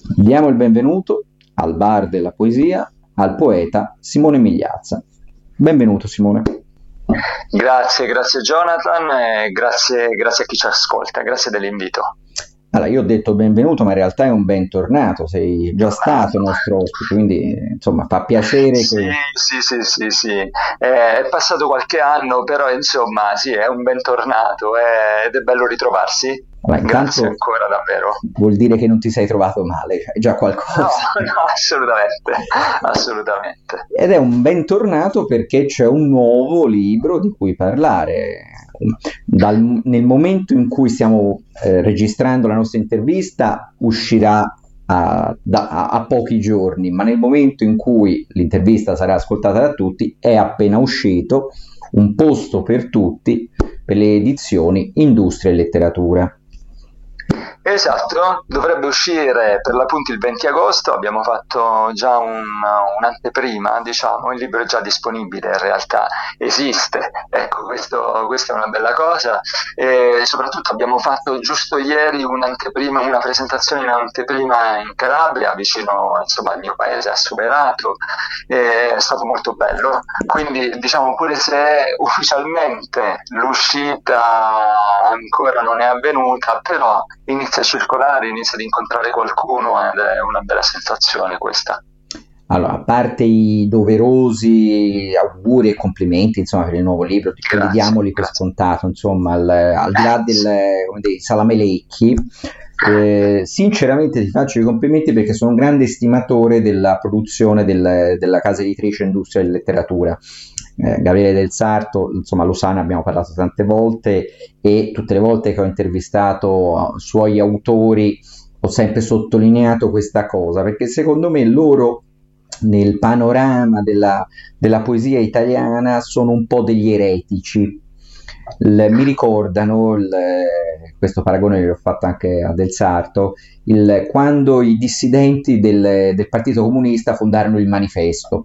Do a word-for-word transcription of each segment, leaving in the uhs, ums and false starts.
Diamo il benvenuto al bar della poesia, al poeta Simone Migliazza. Benvenuto Simone. Grazie, grazie Jonathan e grazie, grazie a chi ci ascolta, grazie dell'invito. Allora, io ho detto benvenuto, ma in realtà è un bentornato, sei già stato Bentornato. nostro ospite, quindi insomma fa piacere Sì, che... sì, sì, sì, sì. Eh, è passato qualche anno, però insomma sì, è un bentornato eh, ed è bello ritrovarsi. Allora, Grazie intanto ancora, davvero. vuol dire che non ti sei trovato male, è già No, qualcosa. no, assolutamente, assolutamente. Ed è un bentornato perché c'è un nuovo libro di cui parlare. Dal- nel momento in cui stiamo eh, registrando la nostra intervista uscirà a, da- a- a pochi giorni, ma nel momento in cui l'intervista sarà ascoltata da tutti è appena uscito Un posto per tutti per le edizioni Industria e Letteratura. Esatto, dovrebbe uscire per l'appunto il venti agosto, abbiamo fatto già un, un'anteprima, diciamo, il libro è già disponibile, in realtà esiste, ecco, questo, questa è una bella cosa e soprattutto abbiamo fatto giusto ieri un'anteprima, una presentazione in anteprima in Calabria, vicino insomma al mio paese, a Soverato, e è stato molto bello, quindi diciamo pure se ufficialmente l'uscita ancora non è avvenuta, però inizia a circolare, inizia ad incontrare qualcuno ed è una bella sensazione questa. Allora, a parte i doverosi auguri e complimenti, insomma, per il nuovo libro, quelli Grazie, diamoli per grazie. scontato, insomma, al, al di là del, come dei salamelecchi, eh, sinceramente ti faccio i complimenti perché sono un grande estimatore della produzione del- della casa editrice Industria e Letteratura. Eh, Gabriele Del Sarto, insomma, lo sa, ne abbiamo parlato tante volte e tutte le volte che ho intervistato suoi autori ho sempre sottolineato questa cosa perché secondo me loro nel panorama della, della poesia italiana sono un po' degli eretici. Il- mi ricordano, il- questo paragone l'ho fatto anche a Del Sarto, il- quando i dissidenti del, del Partito Comunista fondarono il Manifesto.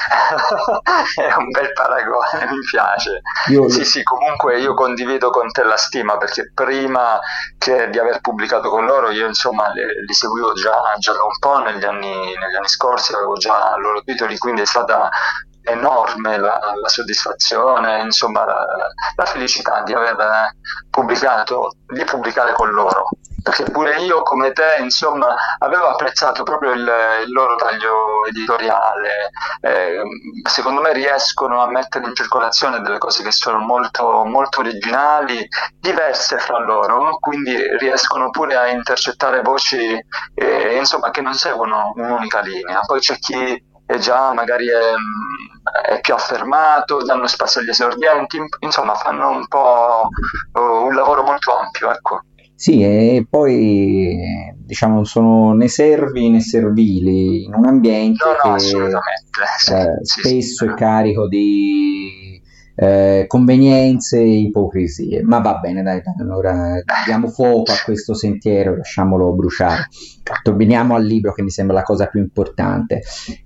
È un bel paragone, mi piace. Io, Sì, sì, comunque io condivido con te la stima perché prima che di aver pubblicato con loro io insomma le- li seguivo già, già da un po' negli anni, negli anni scorsi, avevo già i loro titoli, quindi è stata enorme la, la soddisfazione, insomma la, la felicità di aver eh, pubblicato, di pubblicare con loro. Perché pure io, come te, insomma, avevo apprezzato proprio il, il loro taglio editoriale, eh, secondo me riescono a mettere in circolazione delle cose che sono molto, molto originali, diverse fra loro, quindi riescono pure a intercettare voci eh, insomma, che non seguono un'unica linea. Poi c'è chi è già magari è, è più affermato, danno spazio agli esordienti, insomma fanno un po' uh, un lavoro molto ampio, ecco. sì, e poi eh, diciamo sono né servi né servili in un No, ambiente no, che assolutamente, sì, eh, sì, sì. spesso è carico di eh, convenienze e ipocrisie. Ma va bene, dai, dai, allora diamo fuoco a questo sentiero, lasciamolo bruciare. Torniamo al libro che mi sembra la cosa più importante.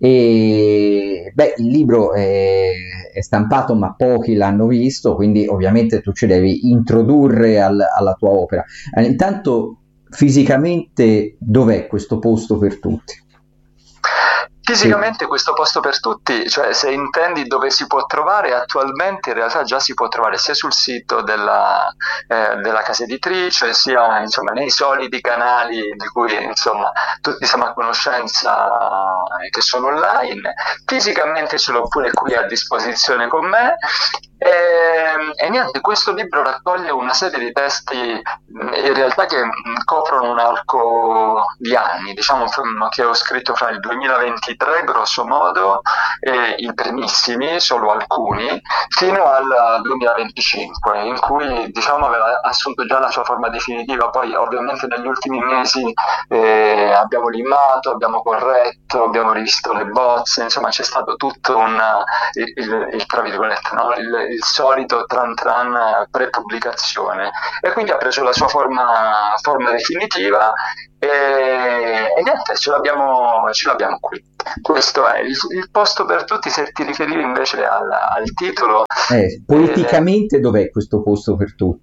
E, beh, il libro è, è stampato, ma pochi l'hanno visto, quindi ovviamente tu ci devi introdurre al- alla tua opera. Eh, intanto, fisicamente, dov'è questo posto per tutti? Sì. Fisicamente questo posto per tutti, cioè se intendi dove si può trovare, attualmente in realtà già si può trovare sia sul sito della, eh, della casa editrice, sia insomma nei soliti canali di cui insomma tutti siamo a conoscenza eh, che sono online. Fisicamente ce l'ho pure qui a disposizione con me. E, e niente, questo libro raccoglie una serie di testi mh, in realtà che mh, coprono un arco di anni, diciamo f- che ho scritto fra il duemilaventitré grosso modo, e i primissimi, solo alcuni, fino al duemilaventicinque, in cui diciamo aveva assunto già la sua forma definitiva, poi ovviamente negli ultimi mesi eh, abbiamo limmato, abbiamo corretto, abbiamo rivisto le bozze, insomma c'è stato tutto un, il, il, il, tra virgolette, no? il, il solito tran tran pre-pubblicazione e quindi ha preso la sua forma, forma definitiva e, e niente, ce l'abbiamo, ce l'abbiamo qui. Questo è il, il posto per tutti, se ti riferivi invece al, al titolo. Eh, Eh, politicamente dov'è questo posto per tutti?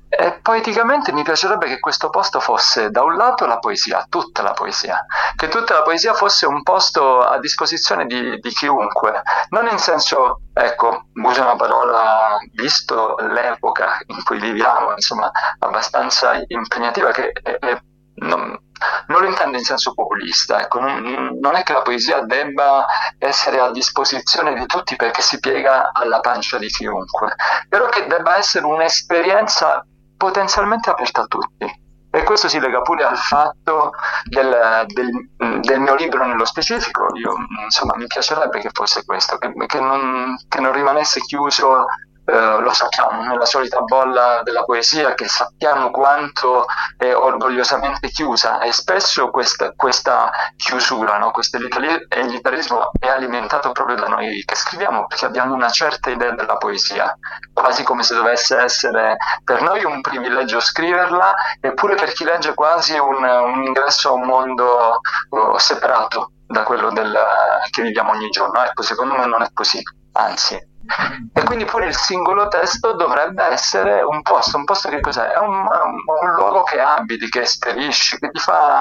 E poeticamente mi piacerebbe che questo posto fosse da un lato la poesia, tutta la poesia, che tutta la poesia fosse un posto a disposizione di, di chiunque, non in senso, ecco, uso una parola, visto l'epoca in cui viviamo, insomma, abbastanza impegnativa, che è, è- non, non lo intendo in senso populista, ecco, non, non è che la poesia debba essere a disposizione di tutti perché si piega alla pancia di chiunque, però che debba essere un'esperienza potenzialmente aperta a tutti. E questo si lega pure al fatto del, del- del mio libro nello specifico. Io, insomma, mi piacerebbe che fosse questo, che, che non, che non rimanesse chiuso, eh, lo sappiamo, nella solita bolla della poesia, che sappiamo quanto è orgogliosamente chiusa, e spesso questa, questa chiusura, no? Questo elitari- elitarismo è alimentato proprio da noi che scriviamo, perché abbiamo una certa idea della poesia, quasi come se dovesse essere per noi un privilegio scriverla, eppure per chi legge quasi un, un ingresso a un mondo oh, separato da quello del, che viviamo ogni giorno. Ecco, secondo me non è così, anzi. E quindi pure il singolo testo dovrebbe essere un posto, un posto che cos'è? È un, un- un luogo che abiti, che esperisci, che ti fa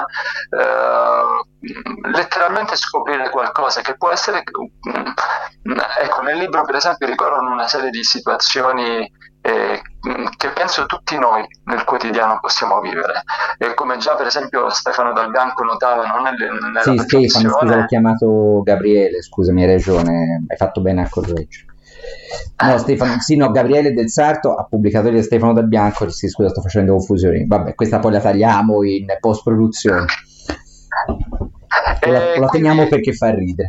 eh, letteralmente scoprire qualcosa, che può essere... mm, ecco, nel libro per esempio ricorrono una serie di situazioni eh, che penso tutti noi nel quotidiano possiamo vivere. E come già per esempio Stefano Dal Bianco notava, no, nelle- nella Sì, Stefano, scusa, l'ho prefazione. chiamato Gabriele, scusami, hai ragione, hai fatto bene a correggere. No, eh, Stefano, sì, no, Gabriele Del Sarto ha pubblicato il Stefano Dal Bianco, sì, scusa, sto facendo confusioni. Vabbè, questa poi la tagliamo in post-produzione. O la, o E la teniamo quindi perché fa ridere.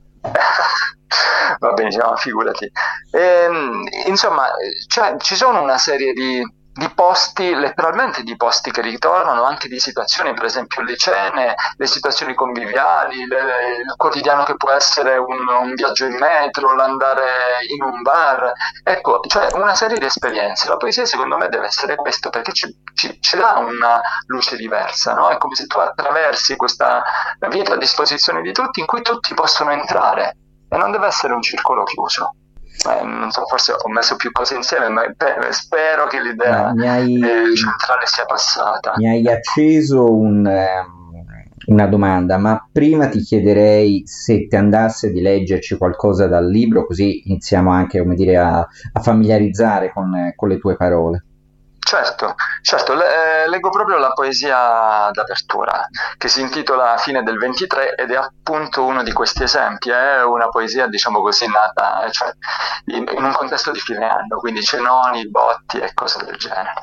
va benissimo, figurati. Ehm, insomma, cioè, ci sono una serie di, di posti, letteralmente di posti che ritornano, anche di situazioni, per esempio le cene, le situazioni conviviali, le- il quotidiano che può essere un, un viaggio in metro, l'andare in un bar, ecco, cioè una serie di esperienze. La poesia secondo me deve essere questo, perché ci, ci- ci dà una luce diversa, no? È come se tu attraversi questa vita a disposizione di tutti, in cui tutti possono entrare, e non deve essere un circolo chiuso. Eh, non so, forse ho messo più cose insieme, ma pe- spero che Ma l'idea mi eh, hai, centrale sia passata. mi hai acceso un, ehm, una domanda, ma prima ti chiederei se ti andasse di leggerci qualcosa dal libro, così iniziamo anche, come dire, a, a familiarizzare con, eh, con le tue parole. Certo, certo, le- eh, leggo proprio la poesia d'apertura, che si intitola Fine del ventitré, ed è appunto uno di questi esempi. È una poesia, diciamo così, nata, eh, cioè, in, in un contesto di fine anno, quindi cenoni, botti e cose del genere.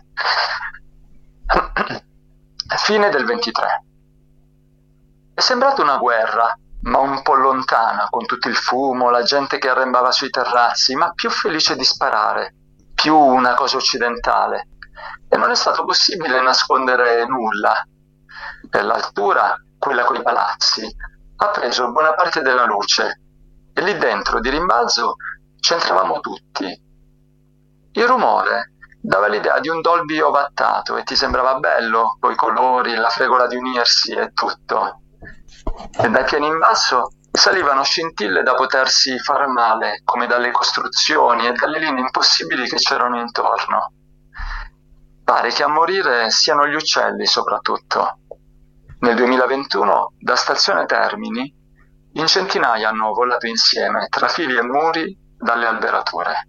Fine del ventitré. È sembrata una guerra, ma un po' lontana, con tutto il fumo, la gente che arrembava sui terrazzi, ma più felice di sparare, più una cosa occidentale. E non è stato possibile nascondere nulla. Per l'altura, quella coi palazzi, ha preso buona parte della luce, e lì dentro, di rimbalzo, c'entravamo tutti. Il rumore dava l'idea di un Dolby ovattato, e ti sembrava bello, coi colori, la fregola di unirsi e tutto. E dai piani in basso salivano scintille da potersi far male, come dalle costruzioni e dalle linee impossibili che c'erano intorno. Pare che a morire siano gli uccelli soprattutto. Nel duemilaventuno, da Stazione Termini, in centinaia hanno volato insieme, tra fili e muri, dalle alberature.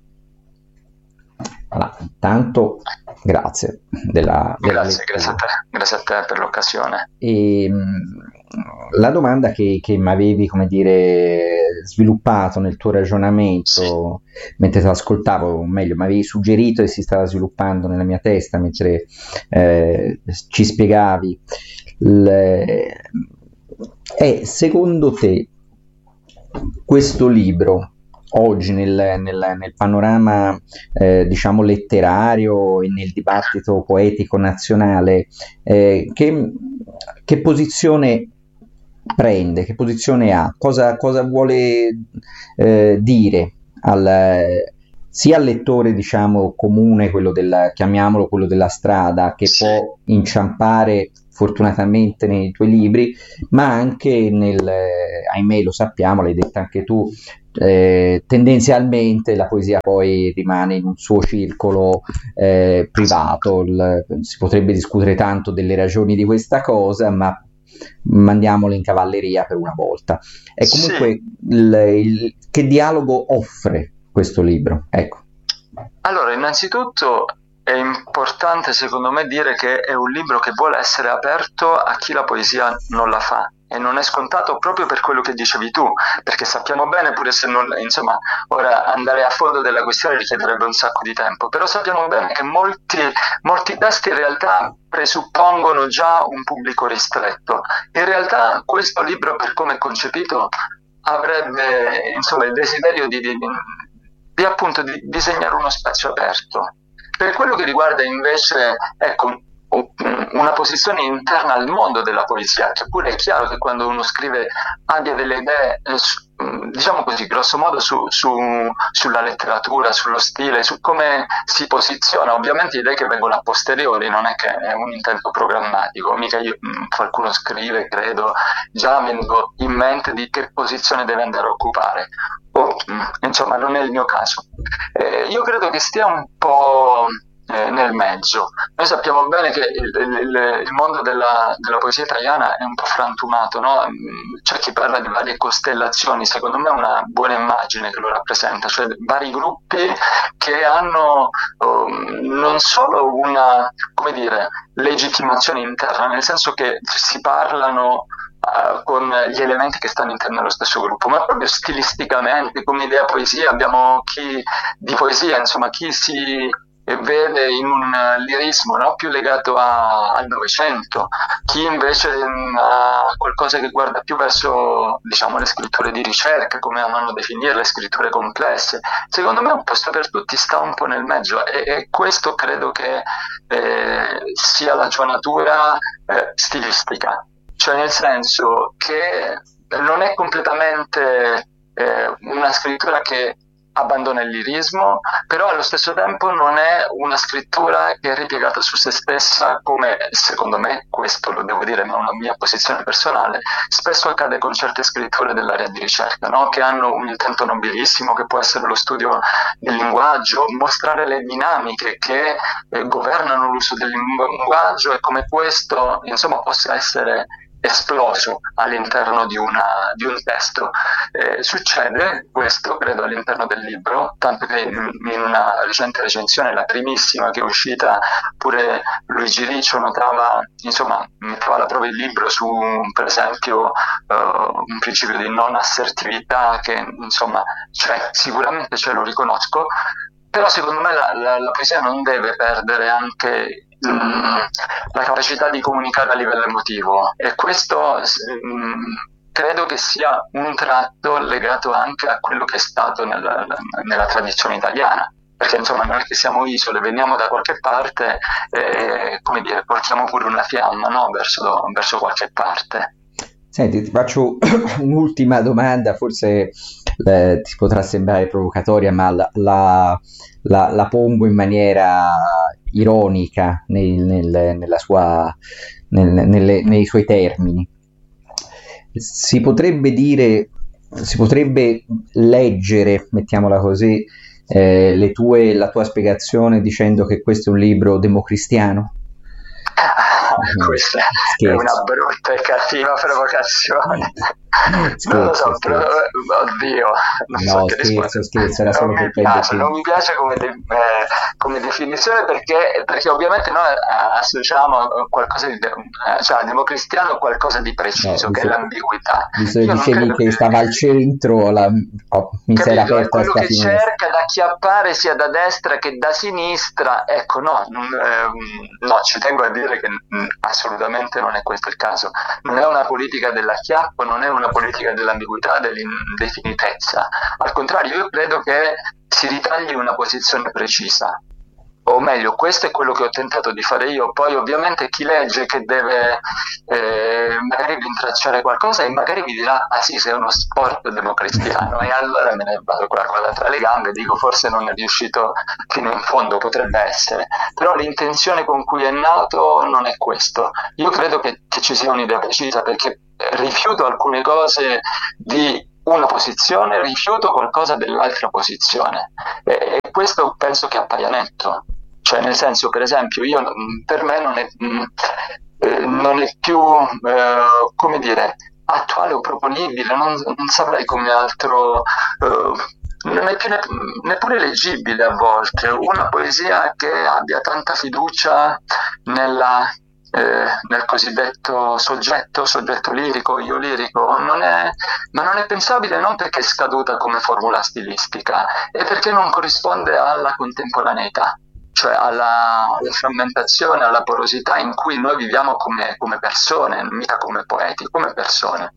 Allora, intanto grazie della, della Grazie, grazie a lettura. te, grazie a te per l'occasione. E mh, la domanda che, che mi avevi, come dire, sviluppato nel tuo Sì. ragionamento mentre ti ascoltavo, o meglio, mi avevi suggerito e si stava sviluppando nella mia testa mentre eh, ci spiegavi, il- è secondo te questo libro oggi nel, nel- nel panorama eh, diciamo letterario e nel dibattito poetico nazionale eh, che, che posizione prende, che posizione ha, cosa, cosa vuole eh, dire al, sia al lettore, diciamo, comune, quello della, chiamiamolo quello della strada, che Sì. può inciampare fortunatamente nei tuoi libri, ma anche nel, eh, ahimè, lo sappiamo, l'hai detto anche tu, eh, tendenzialmente la poesia poi rimane in un suo circolo eh, privato. Il- si potrebbe discutere tanto delle ragioni di questa cosa, ma mandiamolo in cavalleria per una volta. E Sì. comunque il, il- che dialogo offre questo libro? Ecco. Allora, innanzitutto è importante secondo me dire che è un libro che vuole essere aperto a chi la poesia non la fa, e non è scontato proprio per quello che dicevi tu, perché sappiamo bene, pure se non, insomma, ora andare a fondo della questione richiederebbe un sacco di tempo, però sappiamo bene che molti, molti testi in realtà presuppongono già un pubblico ristretto. In realtà questo libro, per come è concepito, avrebbe, insomma, il desiderio di, di, di appunto di disegnare uno spazio aperto. Per quello che riguarda invece, ecco, una posizione interna al mondo della poesia, che pure è chiaro che quando uno scrive abbia delle idee, eh, su- diciamo così, grosso modo su, su- sulla letteratura, sullo stile, su come si posiziona, ovviamente idee che vengono a posteriori, non è che è un intento programmatico, mica io, mh, qualcuno scrive, credo, già avendo in mente di che posizione deve andare a occupare. O, mh, insomma, non è il mio caso. Eh, io credo che stia un po' eh, nel mezzo. Noi sappiamo bene che il, il- il mondo della, della poesia italiana è un po' frantumato, no? Mm, C'è chi parla di varie costellazioni, secondo me è una buona immagine che lo rappresenta, cioè vari gruppi che hanno um, non solo una, come dire, legittimazione interna, nel senso che si parlano uh, con gli elementi che stanno all'interno dello stesso gruppo, ma proprio stilisticamente, come idea poesia, abbiamo chi di poesia, insomma, chi si vede in un lirismo, no? Più legato a- al Novecento, chi invece mh, ha qualcosa che guarda più verso, diciamo, le scritture di ricerca, come amano definire le scritture complesse. Secondo me un posto per tutti sta un po' nel mezzo, e, e questo credo che eh, sia la sua natura eh, stilistica, cioè nel senso che non è completamente eh, una scrittura che abbandona il lirismo, però allo stesso tempo non è una scrittura che è ripiegata su se stessa, come secondo me, questo lo devo dire, ma è una mia posizione personale, spesso accade con certe scritture dell'area di ricerca, no? Che hanno un intento nobilissimo, che può essere lo studio del linguaggio, mostrare le dinamiche che eh, governano l'uso del linguaggio, e come questo, insomma, possa essere esploso all'interno di, una, di un testo. Eh, succede questo, credo, all'interno del libro, tanto che in, in una recente recensione, la primissima che è uscita, pure Luigi Riccio notava, insomma, metteva alla prova il libro su, per esempio, eh, un principio di non assertività che, insomma, c'è, sicuramente ce lo riconosco, però secondo me la, la, la poesia non deve perdere anche mm, la capacità di comunicare a livello emotivo, e questo mm, credo che sia un tratto legato anche a quello che è stato nella, nella tradizione italiana, perché insomma non è che siamo isole, veniamo da qualche parte e, come dire, portiamo pure una fiamma, no? verso, verso qualche parte. Senti, ti faccio un'ultima domanda, forse eh, ti potrà sembrare provocatoria, ma la, la- la- la pongo in maniera ironica nel- nel- nella sua, nel- nelle- nei suoi termini. Si potrebbe dire, si potrebbe leggere, mettiamola così, eh, le tue, la tua spiegazione dicendo che questo è un libro democristiano? Questa è una Scherzo. brutta e cattiva provocazione. Non lo Scherzo, so, però, scherzo. oddio, non so No, che scherzo, rispondere. scherzo, era Non solo mi per piace, prenderti. non mi piace come, de- eh, come definizione, perché, perché ovviamente noi eh, associamo qualcosa di, de- eh, cioè al democristiano qualcosa di No, preciso, che è visto, l'ambiguità. visto che Io non dicevi credo che che, stava al centro, la- oh, mi si era capito? È aperta quello sta che finestra. cerca da acchiappare sia da destra che da sinistra. Ecco, no, non, ehm, no, ci tengo a dire che mm, assolutamente non è questo il caso. Non è una politica dell'acchiappo, non è una politica dell'ambiguità, dell'indefinitezza. Al contrario, io credo che si ritagli una posizione precisa. o meglio, questo è quello che ho tentato di fare io. Poi ovviamente chi legge che deve eh, magari rintracciare qualcosa e magari mi dirà ah sì, sei uno sport democristiano, e allora me ne vado con la coda tra le gambe e dico forse non è riuscito fino in fondo, potrebbe essere, però l'intenzione con cui è nato non è questo. Io credo che, che ci sia un'idea precisa, perché rifiuto alcune cose di una posizione, rifiuto qualcosa dell'altra posizione, e, e questo penso che appaia netto. Cioè, nel senso, per esempio, io per me non è, eh, non è più, eh, come dire, attuale o proponibile, non, non saprei come altro, eh, non è più ne, neppure leggibile a volte. Una poesia che abbia tanta fiducia nella, eh, nel cosiddetto soggetto, soggetto lirico, io lirico, non è, ma non è pensabile, non perché è scaduta come formula stilistica, è perché non corrisponde alla contemporaneità, cioè alla, alla frammentazione, alla porosità in cui noi viviamo come, come persone, mica come poeti, come persone.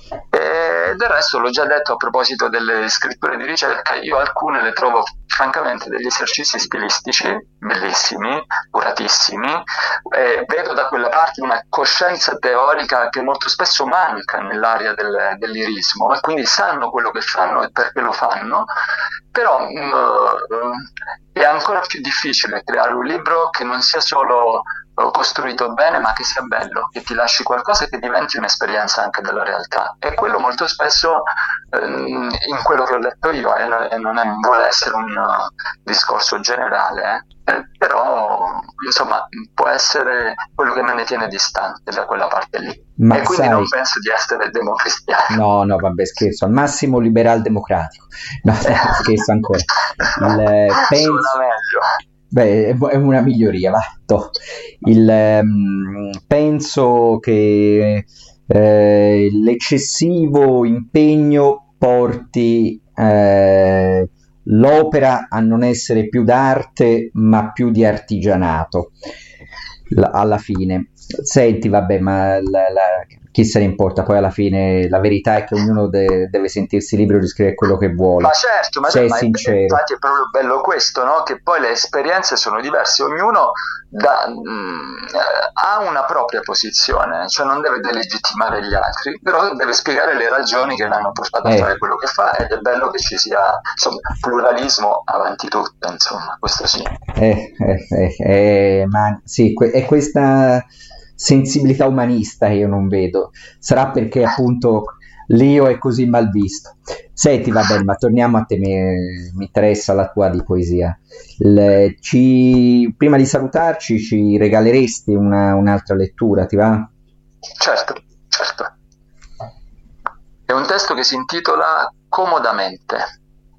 E del resto l'ho già detto a proposito delle scritture di ricerca, io alcune le trovo francamente degli esercizi stilistici bellissimi, curatissimi, e vedo da quella parte una coscienza teorica che molto spesso manca nell'area del, dell'irismo, e quindi sanno quello che fanno e perché lo fanno, però mh, è ancora più difficile creare un libro che non sia solo costruito bene, ma che sia bello, che ti lasci qualcosa e che diventi un'esperienza anche della realtà. E quello molto spesso ehm, in quello che ho letto io, eh, e non, è, non vuole essere un uh, discorso generale, eh, però insomma può essere quello che me ne tiene distante da quella parte lì. Ma e quindi sai, non penso di essere democristiano. no, no, vabbè, scherzo, al massimo liberal democratico. No, scherzo ancora. Il, penso... Suona meglio. Beh, è una miglioria, va. Toh. Il, ehm, penso che eh, l'eccessivo impegno porti eh, l'opera a non essere più d'arte, ma più di artigianato, la- alla fine. Senti, vabbè, ma la- la- chi se ne importa? Poi alla fine la verità è che ognuno de- deve sentirsi libero di scrivere quello che vuole, Ma certo, ma, se è ma è- sincero. infatti è proprio bello questo, no? Che poi le esperienze sono diverse, ognuno da- mh, eh, ha una propria posizione, cioè non deve delegittimare gli altri, però deve spiegare le ragioni che l'hanno portato a Eh. fare quello che fa, ed è bello che ci sia, insomma, pluralismo avanti tutto, insomma, questo sì. Eh, eh, eh, eh, ma sì, que- è questa sensibilità umanista che io non vedo. Sarà perché appunto l'io è così mal visto. Senti, va bene, ma torniamo a te, mi, mi interessa la tua di poesia. Il- ci- prima di salutarci, ci regaleresti una- un'altra lettura, ti va? Certo, certo. È un testo che si intitola Comodamente.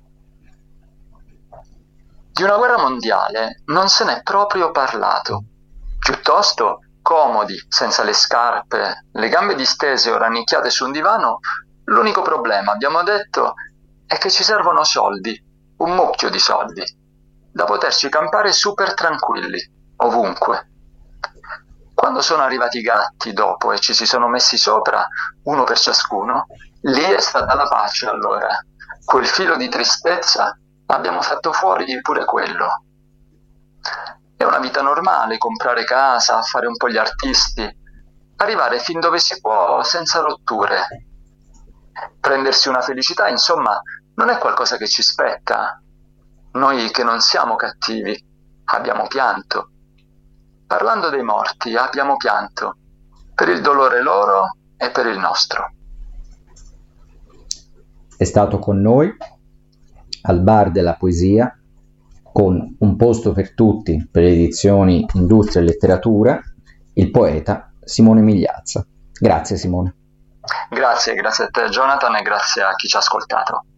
Di una guerra mondiale non se n'è proprio parlato. Piuttosto, comodi, senza le scarpe, le gambe distese o rannicchiate su un divano, l'unico problema, abbiamo detto, è che ci servono soldi, un mucchio di soldi, da poterci campare super tranquilli, ovunque. Quando sono arrivati i gatti dopo e ci si sono messi sopra, uno per ciascuno, lì è stata la pace allora. Quel filo di tristezza abbiamo fatto fuori pure quello. È una vita normale comprare casa, fare un po' gli artisti, arrivare fin dove si può senza rotture. Prendersi una felicità, insomma, non è qualcosa che ci spetta. Noi che non siamo cattivi, abbiamo pianto. Parlando dei morti, abbiamo pianto per il dolore loro e per il nostro. È stato con noi al Bar della Poesia, con Un posto per tutti per le edizioni Industria e Letteratura, il poeta Simone Migliazza. Grazie Simone. Grazie, grazie a te Jonathan, e grazie a chi ci ha ascoltato.